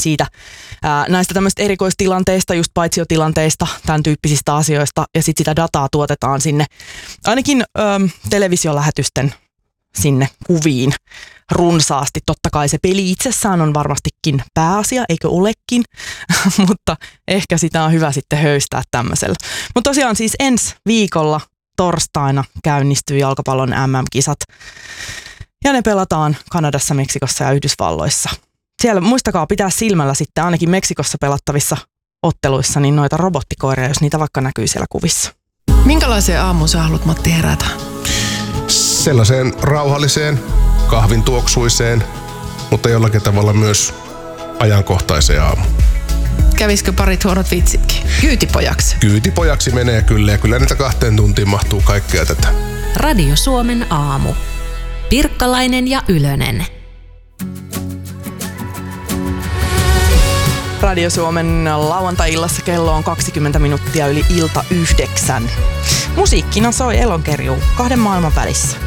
siitä näistä tämmöistä erikoistilanteista, just paitsiotilanteista, tämän tyyppisistä asioista, ja sitten sitä dataa tuotetaan sinne, ainakin televisiolähetysten sinne kuviin runsaasti. Totta kai se peli itsessään on varmastikin pääasia, eikö olekin, mutta ehkä sitä on hyvä sitten höystää tämmöisellä. Mutta tosiaan siis ensi viikolla torstaina käynnistyy jalkapallon MM-kisat ja ne pelataan Kanadassa, Meksikossa ja Yhdysvalloissa. Siellä muistakaa pitää silmällä sitten ainakin Meksikossa pelattavissa otteluissa niin noita robottikoiria, jos niitä vaikka näkyy siellä kuvissa. Minkälaiseen aamuun sä haluat, Matti, herätä? Sellaiseen rauhalliseen, kahvin tuoksuiseen, mutta jollakin tavalla myös ajankohtaiseen aamuun. Kävisikö parit huonot vitsitkin? Kyytipojaksi? Kyytipojaksi menee kyllä, ja kyllä niitä 2 tuntiin mahtuu kaikkea tätä. Radio Suomen aamu. Pirkkalainen ja Ylönen. Radio Suomen lauantai-illassa kello on 20 minuuttia yli ilta 9. Musiikkina soi Elonkerjuu 2 maailman välissä.